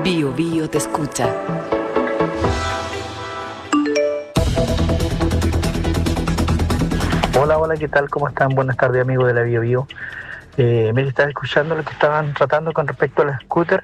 Bío Bío te escucha. Hola, ¿qué tal? ¿Cómo están? Buenas tardes, amigos de la Bío Bío. Mire, estaba escuchando lo que estaban tratando con respecto a los scooters.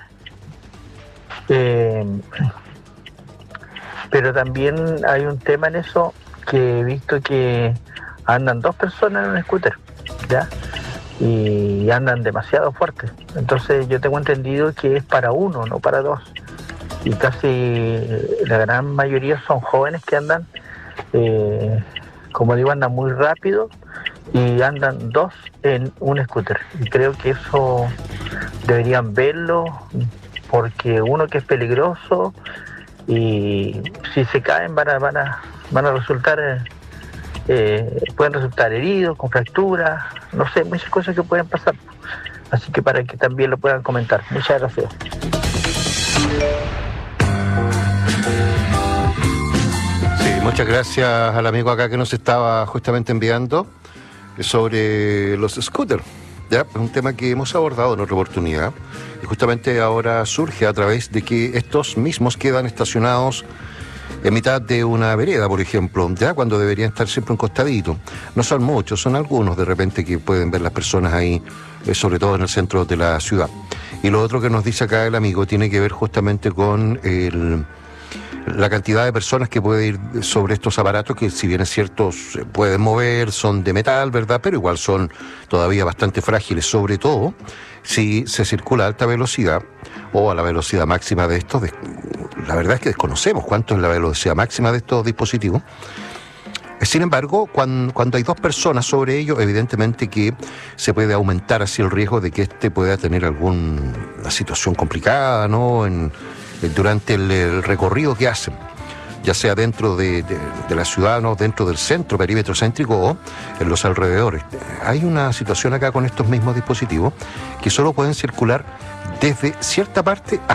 Pero también hay un tema en eso que he visto que andan dos personas en un scooter, ¿ya? Y andan demasiado fuertes. Entonces yo tengo entendido que es para uno, no para dos. Y casi la gran mayoría son jóvenes que andan, como digo, andan muy rápido y andan dos en un scooter. Y creo que eso deberían verlo porque uno que es peligroso y si se caen van a resultar, pueden resultar heridos, con fracturas, no sé, muchas cosas que pueden pasar. Así que para que también lo puedan comentar. Muchas gracias. Sí, muchas gracias al amigo acá que nos estaba justamente enviando sobre los scooters. ¿Ya? Es un tema que hemos abordado en otra oportunidad y justamente ahora surge a través de que estos mismos quedan estacionados en mitad de una vereda, por ejemplo, ya cuando deberían estar siempre un costadito. No son muchos, son algunos de repente que pueden ver las personas ahí, sobre todo en el centro de la ciudad. Y lo otro que nos dice acá el amigo tiene que ver justamente con la cantidad de personas que puede ir sobre estos aparatos que, si bien es cierto, se pueden mover, son de metal, ¿verdad? Pero igual son todavía bastante frágiles, sobre todo si se circula a alta velocidad o a la velocidad máxima de estos. La verdad es que desconocemos cuánto es la velocidad máxima de estos dispositivos. Sin embargo, cuando hay dos personas sobre ellos, evidentemente que se puede aumentar así el riesgo de que éste pueda tener alguna situación complicada, ¿no? Durante el recorrido que hacen, ya sea dentro de la ciudad, ¿no? Dentro del centro, perímetro céntrico o en los alrededores. Hay una situación acá con estos mismos dispositivos que solo pueden circular desde cierta parte